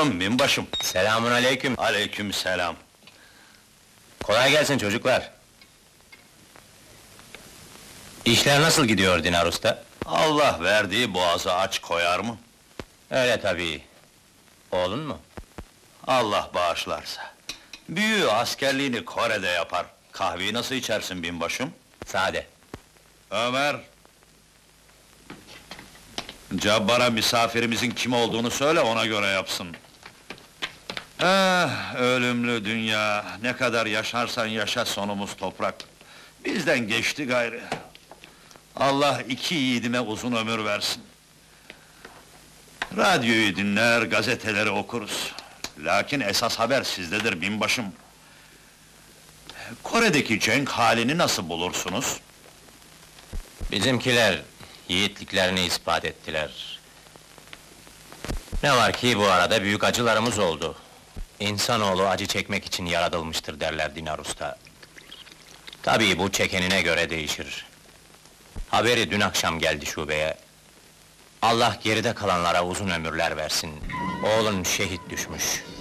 Buyurun binbaşım. Selamünaleyküm. Aleykümselam. Kolay gelsin çocuklar. İşler nasıl gidiyor Dinar Usta? Allah verdiği boğazı aç koyar mı? Öyle tabii. Oğlun mu? Allah bağışlarsa. Büyüğü askerliğini Kore'de yapar. Kahveyi nasıl içersin binbaşım? Sade. Ömer! Cabbar'a misafirimizin kim olduğunu söyle, ona göre yapsın. Ölümlü dünya, ne kadar yaşarsan yaşa sonumuz toprak. Bizden geçti gayrı. Allah iki yiğidime uzun ömür versin. Radyoyu dinler, gazeteleri okuruz. Lakin esas haber sizdedir binbaşım. Kore'deki cenk halini nasıl bulursunuz? Bizimkiler yiğitliklerini ispat ettiler. Ne var ki bu arada büyük acılarımız oldu. İnsanoğlu acı çekmek için yaratılmıştır derler Dinar Usta. Tabii bu çekenine göre değişir. Haberi dün akşam geldi şubeye. Allah geride kalanlara uzun ömürler versin. Oğlun şehit düşmüş.